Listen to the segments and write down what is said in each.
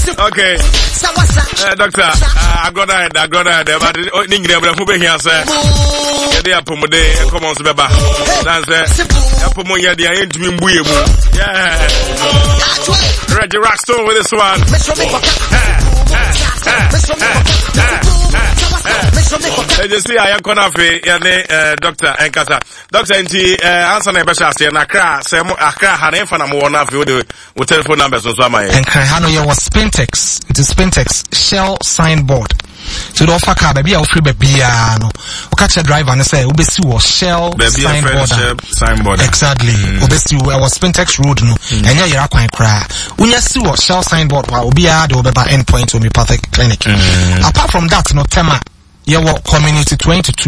Okay. Doctor, I got that, but Ningle, but who be here, sir? They are Pomode, come on, Beba. That's it. Pomoya, the ain't me, yeah. Reggie Rockstone with this one. Just see, I am Konafe, Doctor Enkasa. Doctor NT, answer my best and Accra, Hanefana Mona with telephone numbers on Sama. And Hano was Spintex, it is Spintex Shell signboard. So the offer car, baby, I'll free baby. Catch a driver and say, Ubesi was Shell signboard. Exactly. Ubesi was Spintex road, no, and yeah, you're quite cry. Unya see what Shell signboard, while Ubia, the Obeba endpoint homeopathic clinic. Apart from that, no tema. Yeah, what community 22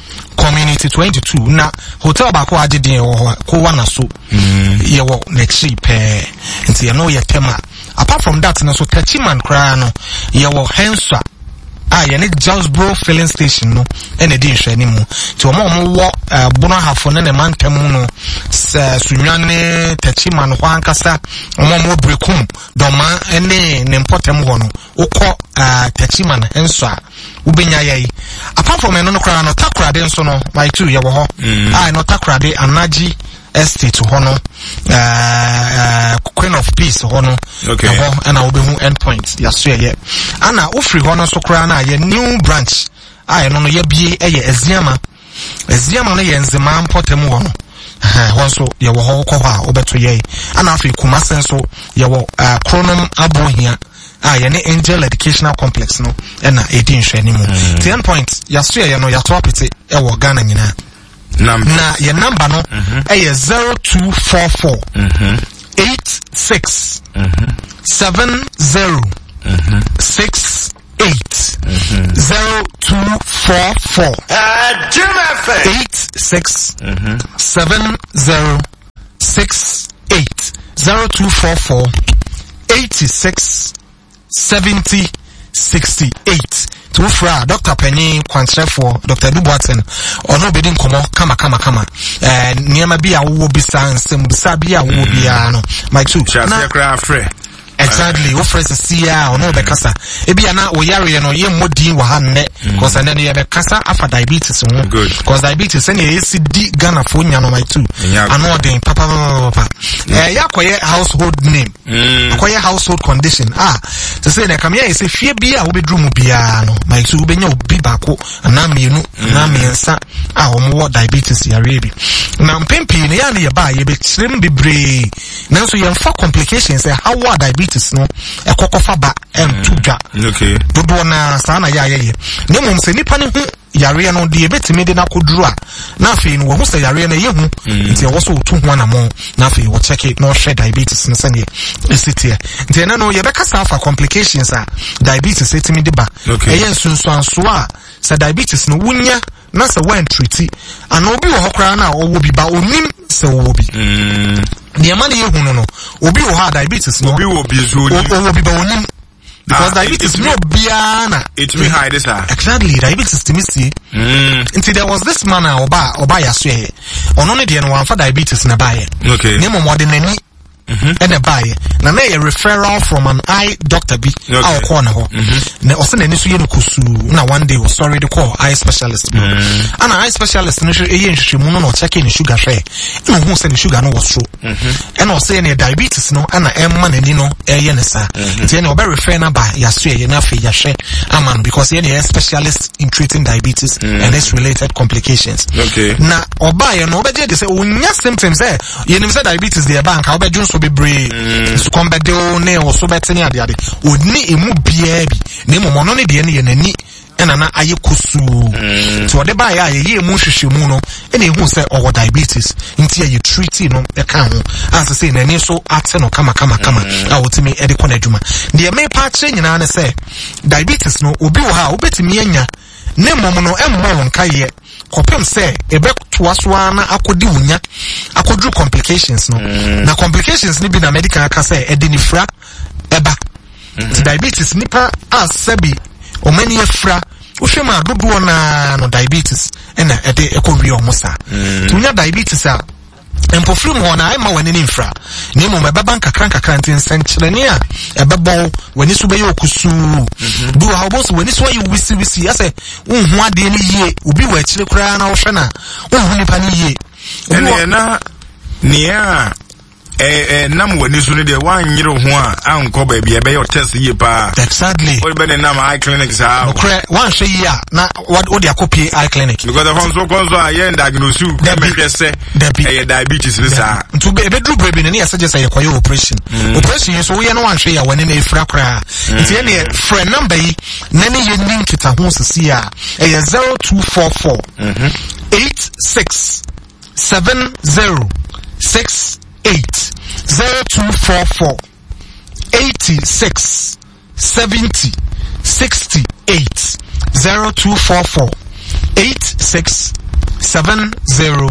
na hotel bako adede ko wana so yeah, what next year nti you know your tema. Apart from that no so Techiman kra no yeah, what Henswa you need Jonesboro filling station no ene di nhwe ni mu ti o mo wo bono hafo ne man temu no sunwane Techiman ho ankasa o mo brekum doma ene ne importem ho no ukọ Techiman Henswa ubenya yai. Apart from no kra no Takoradi nso no my two ye wo ho no Takoradi Anaji estate ho no Queen of Peace ho no and I will be endpoint yaso ye ana ofri ho no so kra na ye new branch no ye bie Eziama no ye Nzema Mpotem ho no so ye wo ho ko ha obeto ye ana afi Kumase so ye wo Kronom Abohia yene Angel Educational Complex no na edin hwe ni mu 10 points yaso ye no ya top it e wo Ghana nyina na your number no 0244 86 70 68 0244 86 70 68 0244 86 70 68 to fra Dr. Penny Kwantrefo Dr. Duboaten ono bedin komo kama niema bia wo bisa nsem bisa bia wo bia no my two na kra free exactly wo fresh sia ono be kasa e bia na wo yare no ye modin wa hanne cause and ye be kasa afa diabetes ho cause diabetes and ye di Ghana fo nya no my two ano den papa yakoye household name akoye household condition to say na kamia ye say fie bia wo bedru mu bia no my two benya obi bako na mienu na miensa omo diabetes yare bi na mpempi ne ya ne ye ba ye be kirem bebre nanso ye mfa complications how diabetes no ekokofa ba entudwa okay dodo na sana ya ye ne mum se nipa ne hu yare no de betimi de na koduru a na afi no wo se yare na ye hu nti wo so otu hu anamo na afi wo check it no share diabetes no sane esitie nti na no ye be kasa afa complications diabetes etimi de ba eye nsunsuanso a se diabetes no wunya na se wan treat ana obi wo hokra na owo bi ba onim se wo bi niema na ye hu no obi wo ha diabetes no obi wo bi zo obi ba onim because diabetes no biana it me hide this exactly diabetes to me see until there was this man oba yaso ye ono ne de no wan fa diabetes na baye okay ne mo de nani and a buy na na referral from an eye doctor bi our corner ho na o se na ni so ye no kusu na one day was sorry to call eye specialist and eye specialist no ye nhwehwemu no check in sugar share no hu se ni sugar no was so and o say na diabetes no ana emma na ni no ye ne sa tie na o be refer na ba yaso ye na fe ya hwe aman because ye na specialist in treating diabetes and its related complications okay na oba ye no obeje de say onya symptoms ye nim say diabetes dey bank ka obeju so bebre so kombede o ne o so betene ade oni emu bia bi na emu no ne de ne ye nani ena na aye kosu so de ba ya ye emu hwehwemu no ena ehu se owo diabetes nti ye treat no e kan ho as say nani so ate no kama a wotimi e de kona adwuma de me pa che nyina ne se diabetes no obi wo ha obetimi anya ne mom no emmo won kaye kopem se ebe toasoa na akodi wunya akodru complications no na complications ni bi na medical aka se edenifra eba diabetes nipa asabi omani efra ohwema dodo na no diabetes ena ede ekowie omosa tunya diabetes a Empofrim ho na ma wani ni mfra. Na mo mebaba nkakra ntin senkyerene a ebebo wani so beye okusu. Du ha obo so wani so ayi wisi ase unhu ade ni yie obi wa akire kura na wo hwe na unhu nipa ni yie. Ene na nia nam wani so ne de wanyere ho a anko ba bia be your test yie pa. Exactly. O be ne nam eye clinic sa. Okre wan hwe yi a na what dey copy eye clinic. Because the phone so konso a ye diagnose you dem hwese diabetes ni sa. Ntu be do brebi ne suggest say koyo operation. Operation so we no wan hwe ya wani na efra kra. Nti ye ne friend number yi na ne ye link kita ho sisi a 0244 86 70 68 0244 86 70 68 0244 86 70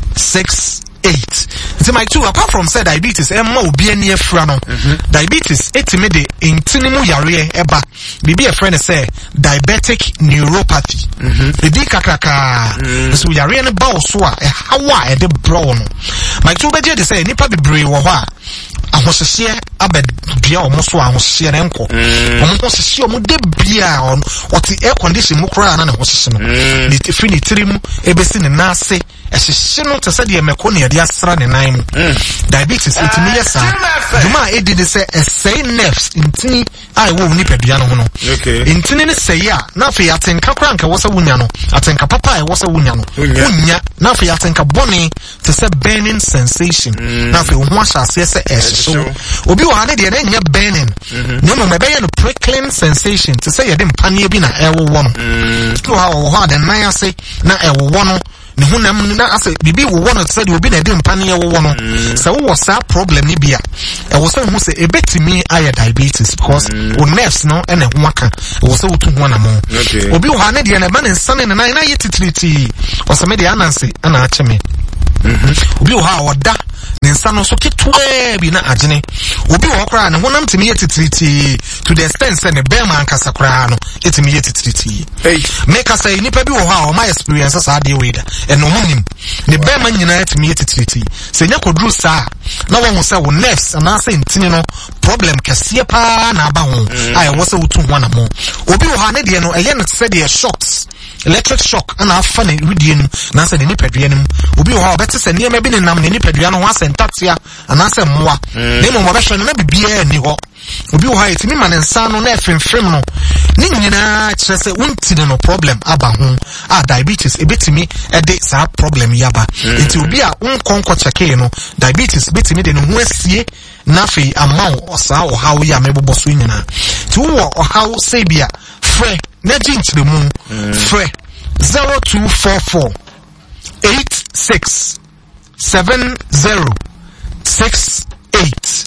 68. So my two, apart from said diabetes, Emma will be near frano. Diabetes, etimide intinimu yare eba. Bibi a friend say diabetic neuropathy. Bibi kakraka. So yare ne ba oswa hawa e de brown. My two beje de say nipa bibre wo ho a ahohye abedua omoso ahohye ne nko. Omohye omo de bia on oti air condition mu kra na ne hohye no. Ni fini tirim ebesi ne nase ehye no tese de meko ne de asra ne nan mu. Diabetes itimi yesa. Duma edi de say say nerves intini ai wo ni pedua no ho no. Intini ne say ya na fe atenka kra nka wo se wunya no. Atenka papa ai wo se wunya no. Wunya na fe atenka bone to say burning sensation. Na fe wo ho ahase se so obi wa ne de nya burning no no mebe no prickling sensation to say yede mpane bi na ewo wo no to ha wo ha de nan ase na ewo wo no ne hunam na ase bibi wo wo no to say de obi na de mpane ewo wo no se wo sa problem ni bia e wo se hu se ebetimi aye diabetes because o nerves no ene ho aka wo se wotu ho na mo obi wa ne de na ba ne nsane ne nan na ye titiriti o se me de ananse ana acheme obi wa oda ne nsa no so ketwe bi na agene obi wo kra ne honam timi yetitriti to the extent say ne be man kasa kra no etimi yetitriti make us say nipa bi wo ha o my experience sa de we da eno honim ne be man nyina etimi yetitriti se nya kodru sa na wo say wo nerves na say ntini no problem kase pa na aba ho ai wo say wotu ho na mo obi wo ha ne de no eye no say de shocks electric shock and afa ne widie na say ne nipadua nim obi wo ha obete se ne bi ne nam ne nipadua no ho asentatia anase mmoa ne mo bɛhwɛ no na bibia ni hɔ obi wo ha etimi ma ne nsa no na efemfem no ne nyina kyerɛ sɛ wontine no problem aba ho a diabetes ebetimi de sa problem yaba enti obi a unkonko cheke no diabetes betimi de no ho asie na fe amount osa o how ya mebobɔ so nyina ti wo o how say bia frɛ na ginchire mu frɛ 0244 86 70 68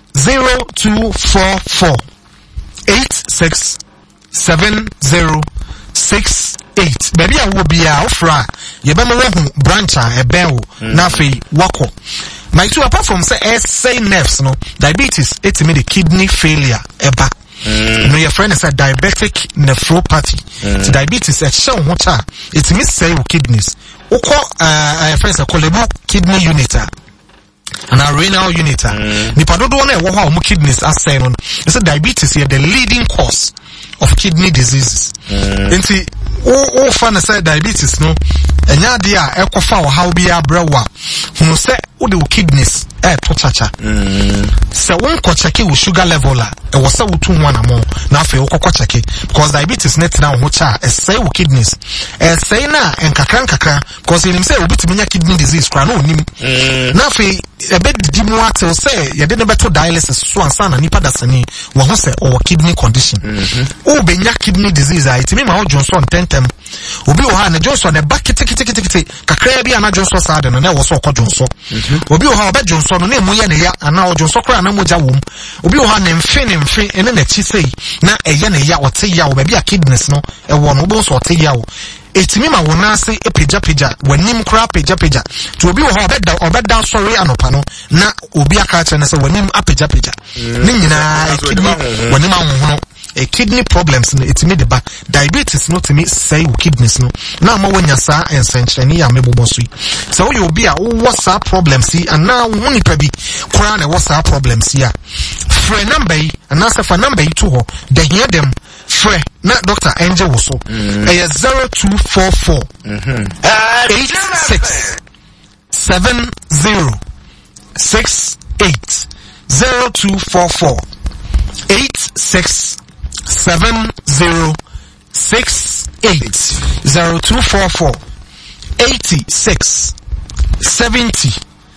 0244 86 70 68. Baby a wo bia ofra ye be me hu branch a eben wo na fe wako. My two apart from say nerves no diabetes etimi the kidney failure eba. No your friend is a diabetic nephropathy. So diabetes e show ho cha etimi say wo kidneys. Ukọ friends a callable kidney unit and a renal unit. Nipa dodo na e wo ha o kidneys asay no. It's diabetes here the leading cause of kidney diseases. Enti o fan say diabetes no enya de a ekofa o how bia brewa hunu say o de kidneys to chacha se won ko check wo sugar level a e wo say wo tu ho anamo na afa wo ko check because diabetes net na ho cha e say wo kidneys e say na enkakra because him say obitimi nya kidney disease kra na onim na afa e be di mu atel say ye de ne beto dialysis so ansa na nipa dasani wo ho say o kidney condition o be nya kidney disease a itimi ma o Johnson tentem obi wo ha na Johnson ne ba kiti kakra bi ana Johnson sa de no na wo so ko Johnson obi wo ha be Johnson no na emu ye ne ya ana o Johnson kra na moja wom obi wo ha ne mfe ene na chi sei na eye ne ya wote ya wo ba bi a kidneys no e wo no bo so wote ya wo etimi ma wona se epeja wanim kra peja to obi wo ha obeda sorry anopa no na obi aka cha na se wanim apeja ne nyina kidney wanim ahonho a kidney problems no etimi de ba diabetes no timi say kidneys no na ma wanya saa ensenchani ya meboboso yi so you be a what's our problems yi and now woni pa bi kura na what's our problems yi a free number yi and answer for number yi to ho the hear them free na Dr. Angel Woso 0244 86 70 68 0244 86 70 68 0244 86 70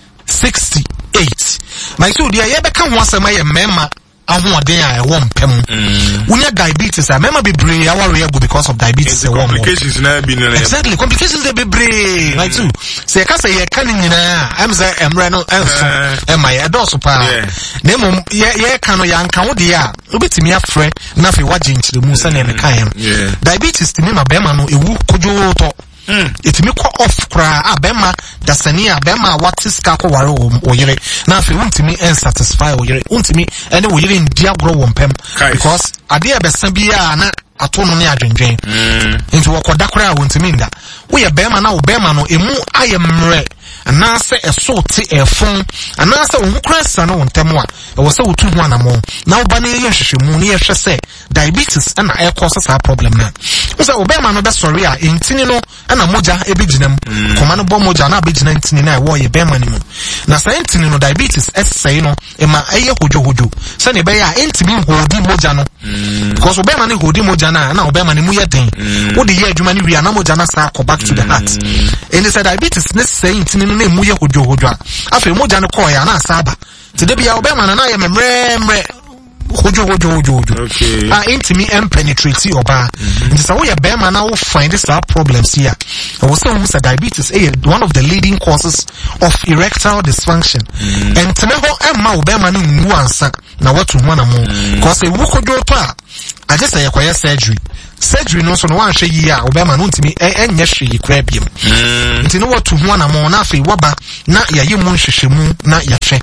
68. My so dear, you become once a my member. I want there I won't pem. When you diabetes, I remember be brave. I worry because of diabetes. Complications never been exactly complications they be brave. Like too. Say, I can't say you're cunning. I'm say I'm Reno. Am I a dorsal pa? Nemo, yeah, can young can dia. Ubit me a friend. Nothing watching to the moon and the kayan. Diabetes to me, my bemano, a woo kojo to. It me ko off cry abema dasania abema what is kako waro o yere na fe untimi unsatisfy o yere untimi ene wo yere ndia gro wo mpem because ade abesa bia na ato no ne adwendwen nti wo koda kora untimi nda wo ye bema na wo bema no emu ayemre anase esoti efon anase wo kura sa no ntem a wo se wo tu ho anamo na wo ba ne ye hwehwemu ne ye hwese diabetes na e cause sa problem na so wo bema no be sorry a intini no na moja ebegyinam koma no bo moja na abegyina ntini na e wo ye bema ni mu na sa ntini no diabetes essay no e ma eye hojo se ne be ya ntimi hodi moja no because wo bema ne hodi moja na wo bema ne mu ye den wo de ye adwuma ne wi na moja na sa go back to the heart and the diabetes ne say ntini no na mu ye hojo a afa moja no call ya na asaba te de bia wo bema na ye memre hojo okay intimi penetrate oba nti sa wo ye bema na wo find this problems here and we say diabetes one of the leading causes of erectile dysfunction and temeho emma wo bema no nwu ansa na watu ho na mo cause e wo hojo to a aje say yekoye surgery no so no wan hwe yi a wo bema no ntimi enye hwe yi kra biem nti no watu ho na mo na afi woba na yayi mu nhwehwemu na yahwe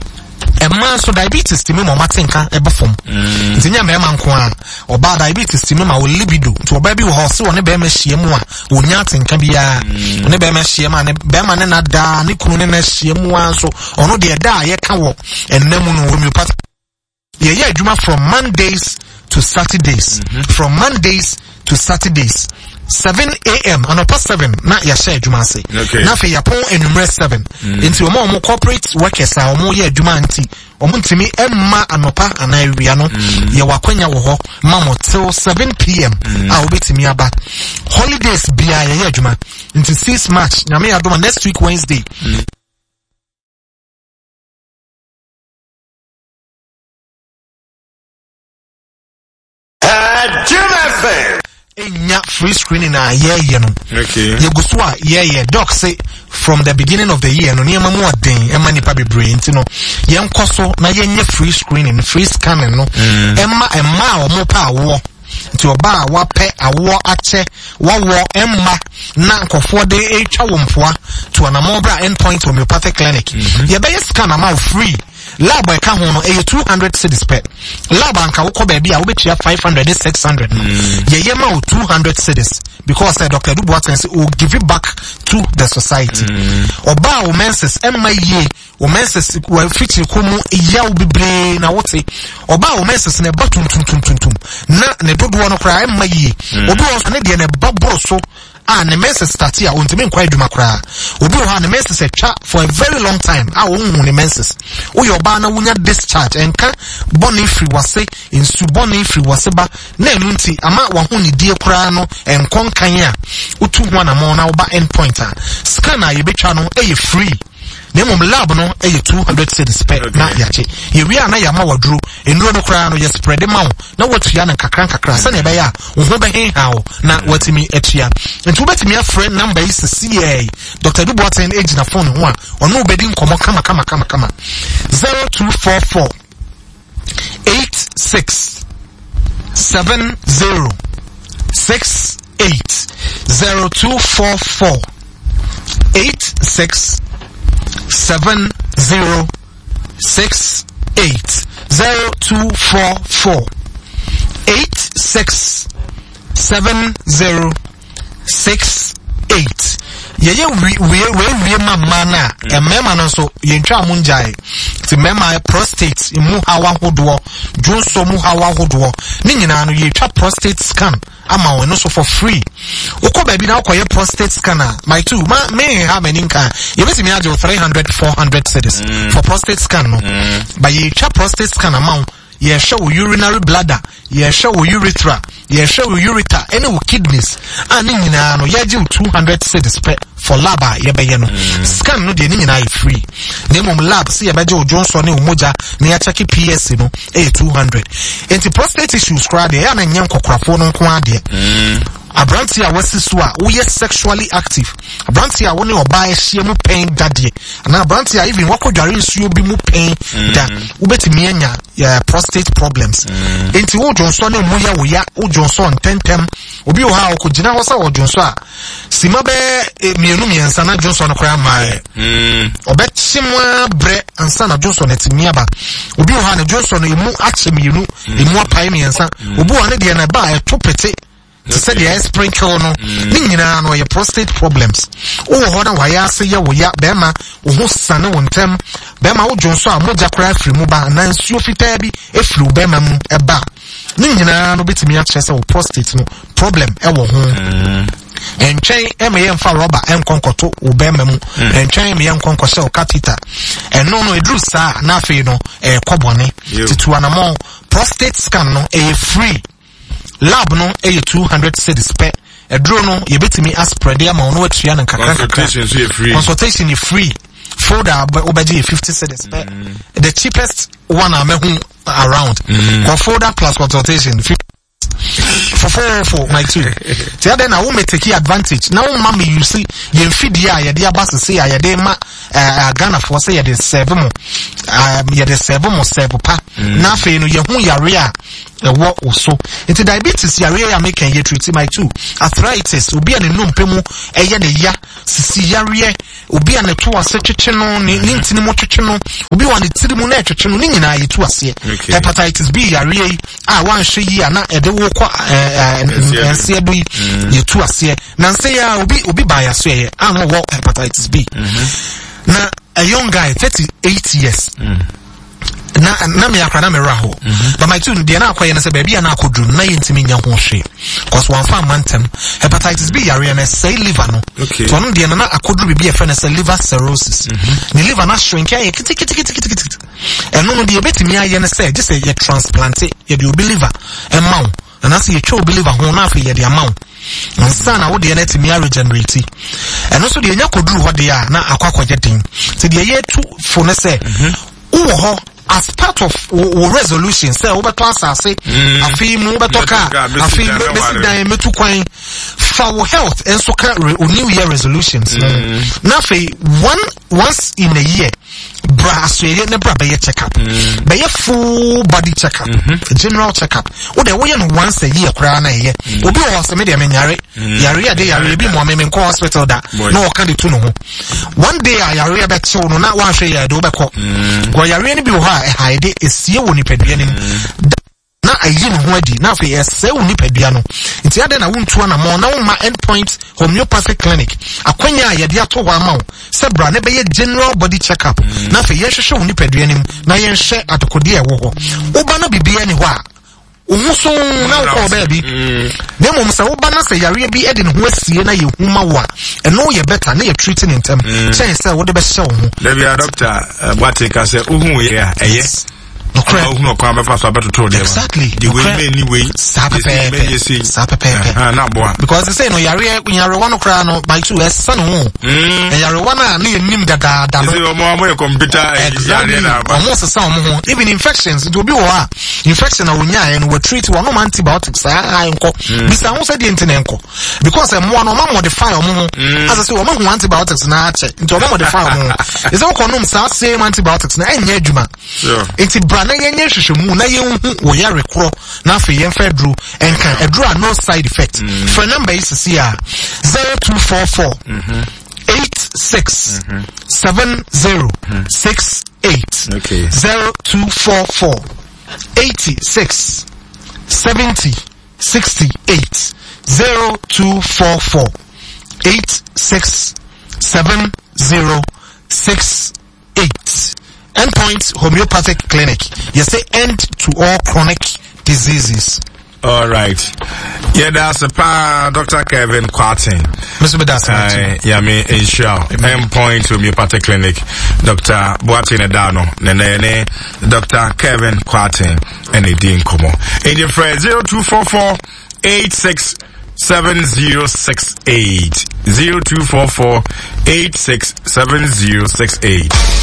man so diabetes to me mo matenka ebofom ntinya me man ko a oba diabetes to me ma wo libido to oba bi wo ho se wo ne be ma hyiemu a wonya atenka bia ne be ma hyiemu a ne be ma ne na da ne kunu ne na hyiemu a so ono de da ye ka wo ennamu no homeopathy ye adwuma from Mondays to Saturdays from Mondays to Saturdays 7 a.m. on past 7 na ya share adwuma se na fe yapon enumere 7 nti omo corporate workers a omo ye adwuma anti omo ntimi emma anopa anawia no ye wakwanya wo ho mamo till 7 p.m. a obetimi aba holidays bia ye adwuma nti 6 March na me adoma next week Wednesday enya free screening na ye no ye go so a ye doc say from the beginning of the year no niam mu aden emma nipa bebre nti no ye nkoso na ye nya free screening free scanning no emma o mo pa wo nti oba wa pe awo ache wo emma na nkofo de etwa wo mfoa to na mobile endpoint homeopathic clinic ye be scan am free lab e ka ho no 200 cedis per lab anka wo ko ba bia wo betia 500 600 ye ma 200 cedis because Dr. Dubois say will give it back to the society oba o menses emma ye o menses wa fiti komu ya wo bebre na wote oba o menses ne batum tum na ne dodo no kra emma ye obi o ne de ne baboro so ne menses start ya ontime nkwa adwuma kra obi o ha ne menses etwa for a very long time ohun ne menses wo yo ba na wunya discharge enka boni free wase insu boni free wase ba na enu nti ama wa hu ne die kra no enkon kan ya utu ho na mo na wo ba endpoint a scanner ye betwa no free Nemum lab no 200 cedis per na yache. Ye wi ana ya ma wadru enro no kra no ye spread ma wo na watua na kakra se na be ya wo ho be he hawo na watimi atua. Nti wobetimi afre number is CA Dr. Dubois age na phone ho a ono obedi nkomo kama 0244 86 70 68 0244 86 7068 0244 86 867068. Ye we mama na mema no so yentwa munjai ti mema prostate mu hawa hodo jonso mu hawa hodo ni nyina no yetwa prostate scan ama we no so for free ukọ ba bi na ukoye prostate scanner my two me ha many nka you bet me ajo 300-400 cedis for prostate scan no but yetwa prostate scan amount ye show urinary bladder, ye show urethra, ye show ureter, any kidneys, and nyina no ye give 200 cedis for lab ye be no. Scan no de nyina free. Name lab see ye be Johnson ne umoja ne ya check PS no 200. Enti prostate issues crowd ya na nyam kokrafo no nko ade. Abranti a wasi so a wo sexually active. Abranti a wo ne oba ehie mu pain dadie. Na abranti a even wakodware nsuo bi mu pain da. Wo betimi anya prostate problems. Enti wo Johnson ne moya wo ya wo Johnson tentem. Obi wo ha okogina ho sa wo Johnson a sima be mienu miensa na Johnson kora mae. Obechimwa bre ansa na Johnson etimi aba. Obi wo ha na Johnson emu ache mienu, emu apai miensa. Obi wo ne de na ba etopete to say the sprinkle no nyina no your prostate problems ho na waya ase ye wo ya bema wo sane wo ntem bema wo jonso a moja kra afri mu ba na nsuo fitaa bi efri wo bema mu eba nyina no betimi a chese wo prostate no problem e wo ho entwen eme ye mfa rubber enkonkoto wo bema mu entwen eme ye enkonkohye o catheter eno no edru sa na afi no kobone titu anamo prostate scan no free. Lab no 200 cedis per edro no ye betimi spread ya ma ono atua na kakra consultation is free folder obeji 50 cedis per the cheapest one amehu around folder plus consultation for my two. The other now we take advantage. Now mommy you see you feed ya de abas say ya de ma Ghana for say ya de 7 mo ya de 7 mo 7 pa na fe no ye hu yare a wo so into diabetes yare ya make ye treat my two arthritis obi an no mpemu eye de ya sisi yare obi an to ase twetwe no ni ntini mo twetwe no obi wa ne tiri mu na twetwe no ni nyina ye to ase hepatitis B yare a wan hwe yi ana ede wo kwa ense do ye to ase na nse ya obi ba ya so ye an wo hepatitis B na a young guy 38 years na me akra na me raho but my two de na akoye na se baby na akodru na yentimi nya ho hwe cause one farm mantem hepatitis B yare na say liver no so no de na akodru bibi e fe na say liver cirrhosis ni liver na shrink ya kiti eno no de betimi aye na say just say ye transplant ye de obi liver e maw na say ye twa obi liver ho na afi ye de amaw Nsana wo de na timi regenerate eno so de nya kodru ho de ya na akwakoje din ti de ye tu fo na say wo ho as part of resolution say over class say afi mu betoka afi besidan metu kwan for health and so can new year resolutions na fe once in a year bra Australia na bra be check up be full body check up general check up wo de wo ye no once a year kra na ye obi wo se me de menyare yare ade yare bi mo me ko hospital da na wo ka de tu no ho one day yare be che no na wa hwe ya de wo be ko go yare ni bi wo ha haide esie wo ni padua nim na ayi no ho adi na fe ese wo ni padua no nti ade na wontu na mo na wo ma endpoint homeopathic clinic akwanya ya de ato wa ma wo se bra ne be ye general body check up na fe ye hwehwe wo ni padua nim na ye hwe atokodi e wo ho wo ba na bibia ni ho a umuso na ko baby ne mom se wo ba na se yare bi ede ne ho asie na ye huma wa eno ye better na ye treating in term say say wo de be hye wo ho le bia doctor what ka se uhun ye a eye no kwa me pass about to exactly the way anyway na boa because they say no yare one kra no by two son ho yare one na nim dada no say mo computer yare na almost some ho even infections it will be wa infection na wonya no we treat one no antibiotics nko bisa ho say the nko because mo no modify ho as I say mo ho antibiotics na ache nti mo modify ho is o konom sa same antibiotics na enya adwuma enti na yenye hwehwemu na yenhu wo yare kro na afi yenfa dru enka edru a no side effect for number is here 0244 86 7068 0244 86 70 68 0244 867068. Endpoint Homeopathic Clinic. You say end to all chronic diseases. All right. Yeah, that's a Dr. Kevin Quartin. Mr. Bedasa. Yeah, me insure. Endpoint Homeopathic Clinic. Dr. Boatine Dano. Nene. Dr. Kevin Quartin. And Dean Como. Agent Fred 0244 867068. 0244 867068.